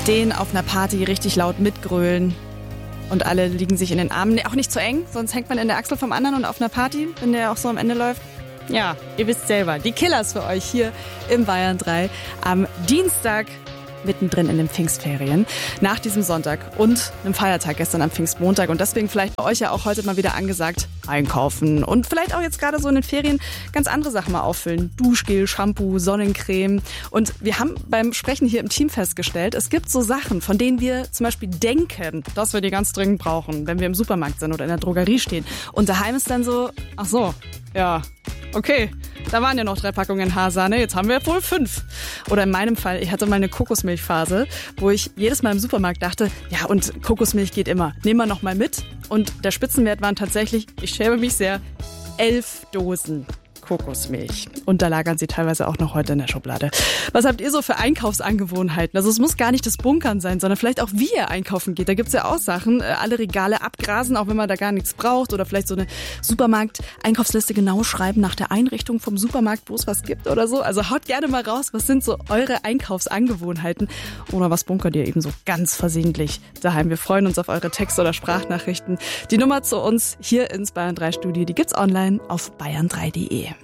den auf einer Party richtig laut mitgrölen und alle liegen sich in den Armen. Auch nicht zu eng, sonst hängt man in der Achsel vom anderen und auf einer Party, wenn der auch so am Ende läuft. Ja, ihr wisst selber, die Killers für euch hier im Bayern 3 am Dienstag mittendrin in den Pfingstferien, nach diesem Sonntag und einem Feiertag gestern am Pfingstmontag. Und deswegen vielleicht bei euch ja auch heute mal wieder angesagt, einkaufen und vielleicht auch jetzt gerade so in den Ferien ganz andere Sachen mal auffüllen. Duschgel, Shampoo, Sonnencreme. Und wir haben beim Sprechen hier im Team festgestellt, es gibt so Sachen, von denen wir zum Beispiel denken, dass wir die ganz dringend brauchen, wenn wir im Supermarkt sind oder in der Drogerie stehen. Und daheim ist dann so, ach so, ja, okay, da waren ja noch 3 Packungen Haarsäure, jetzt haben wir wohl 5. Oder in meinem Fall, ich hatte mal eine Kokosmilchphase, wo ich jedes Mal im Supermarkt dachte, ja und Kokosmilch geht immer, nehmen wir noch mal mit. Und der Spitzenwert waren tatsächlich, ich schäme mich sehr, 11 Dosen Kokosmilch. Und da lagern sie teilweise auch noch heute in der Schublade. Was habt ihr so für Einkaufsangewohnheiten? Also es muss gar nicht das Bunkern sein, sondern vielleicht auch wie ihr einkaufen geht. Da gibt's ja auch Sachen, alle Regale abgrasen, auch wenn man da gar nichts braucht. Oder vielleicht so eine Supermarkt-Einkaufsliste genau schreiben nach der Einrichtung vom Supermarkt, wo es was gibt oder so. Also haut gerne mal raus, was sind so eure Einkaufsangewohnheiten? Oder was bunkert ihr eben so ganz versehentlich daheim? Wir freuen uns auf eure Text- oder Sprachnachrichten. Die Nummer zu uns hier ins Bayern 3 Studio, die gibt's online auf bayern3.de.